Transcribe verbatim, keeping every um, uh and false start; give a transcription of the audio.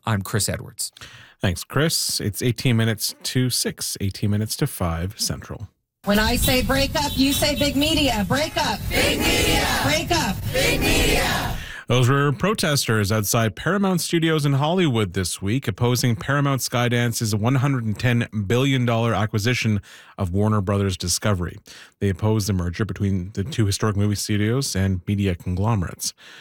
I'm Chris Edwards. Thanks, Chris. It's eighteen minutes to six, eighteen minutes to five Central. When I say break up, you say big media. Break up. Big media. Break up. Big media. Those were protesters outside Paramount Studios in Hollywood this week, opposing Paramount Skydance's one hundred ten billion dollars acquisition of Warner Brothers Discovery. They opposed the merger between the two historic movie studios and media conglomerates.